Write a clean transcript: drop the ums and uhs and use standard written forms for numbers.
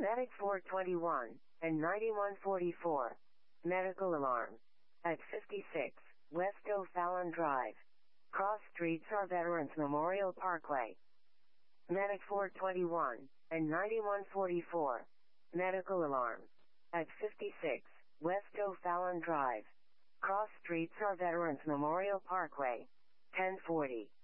Medic 421 and 9144. Medical alarm. At 56 West O'Fallon Drive. Cross Streets are Veterans Memorial Parkway. Medic 421 and 9144. Medical alarm. At 56 West O'Fallon Drive. Cross Streets are Veterans Memorial Parkway. 1040.